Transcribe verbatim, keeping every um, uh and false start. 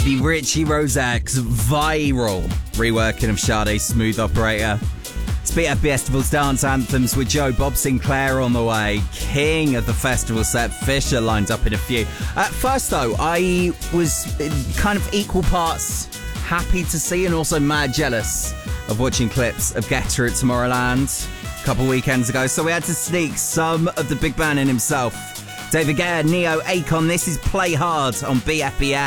the Richie Rosex viral reworking of Sade's Smooth Operator. It's B F Festival's dance anthems with Joe Bob Sinclair on the way. King of the festival set, Fisher lined up in a few. At first, though, I was kind of equal parts happy to see and also mad jealous of watching clips of Guetta at Tomorrowland a couple weekends ago. So we had to sneak some of the big band in himself. David Guetta, Neo, Akon. This is Play Hard on B F B S.